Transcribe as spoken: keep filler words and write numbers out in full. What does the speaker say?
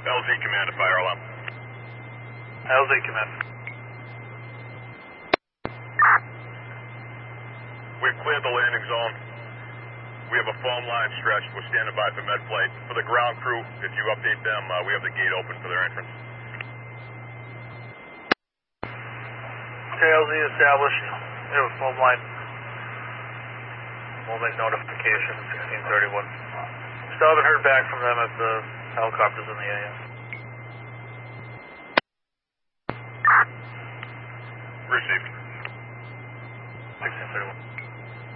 L Z command to fire alarm. L Z command. We've cleared the landing zone. We have a foam line stretched. We're standing by for med flight. For the ground crew, if you update them, uh, we have the gate open for their entrance. Okay, L Z established. We have a foam line. We'll make notification at sixteen thirty-one. Still haven't heard back from them at the helicopters in the A M. Received. sixteen thirty-one.